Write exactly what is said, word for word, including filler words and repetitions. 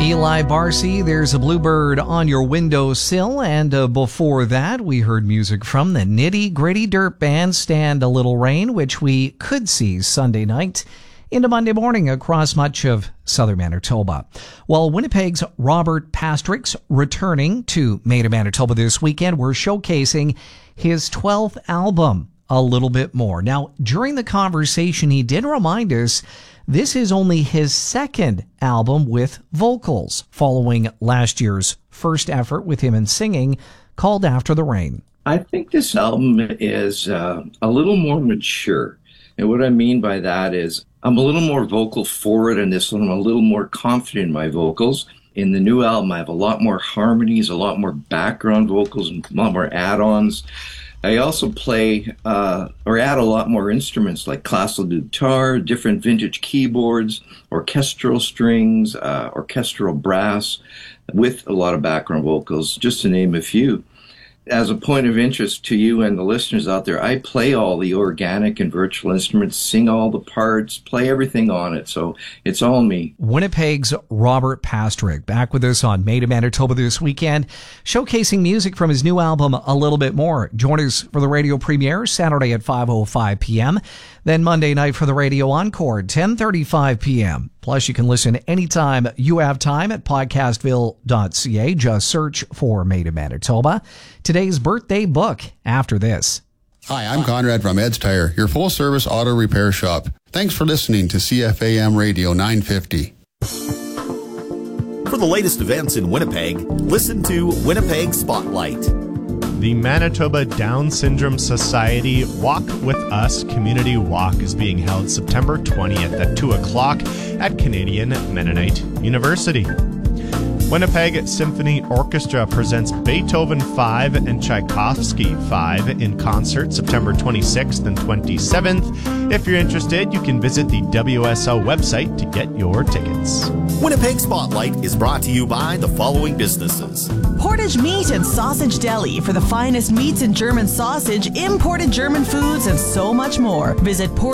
Eli Barcy, There's a Bluebird on Your Windowsill. And uh, before that, we heard music from the Nitty Gritty Dirt Band, Stand a Little Rain, which we could see Sunday night into Monday morning across much of southern Manitoba. Well, Winnipeg's Robert Pastrick's returning to Made in Manitoba this weekend. We're showcasing his twelfth album, A Little Bit More. Now, during the conversation, he did remind us this is only his second album with vocals, following last year's first effort with him in singing called After the Rain. I think this album is uh, a little more mature. And what I mean by that is I'm a little more vocal forward in this one. I'm a little more confident in my vocals. In the new album, I have a lot more harmonies, a lot more background vocals, and a lot more add-ons. I also play uh, or add a lot more instruments like classical guitar, different vintage keyboards, orchestral strings, uh, orchestral brass, with a lot of background vocals, just to name a few. As a point of interest to you and the listeners out there, I play all the organic and virtual instruments, sing all the parts, play everything on it. So it's all me. Winnipeg's Robert Pastrick back with us on Made in Manitoba this weekend, showcasing music from his new album, A Little Bit More. Join us for the radio premiere Saturday at five oh five p.m., then Monday night for the radio encore, ten thirty-five p.m. Plus, you can listen anytime you have time at podcastville dot c a. Just search for Made in Manitoba. Today's birthday book after this. Hi, I'm Conrad from Ed's Tire, your full-service auto repair shop. Thanks for listening to C F A M Radio nine fifty. For the latest events in Winnipeg, listen to Winnipeg Spotlight. The Manitoba Down Syndrome Society Walk With Us Community Walk is being held September twentieth at two o'clock at Canadian Mennonite University. Winnipeg Symphony Orchestra presents Beethoven five and Tchaikovsky five in concert September twenty-sixth and twenty-seventh. If you're interested, you can visit the W S O website to get your tickets. Winnipeg Spotlight is brought to you by the following businesses. Portage Meat and Sausage Deli for the finest meats and German sausage, imported German foods, and so much more. Visit Portage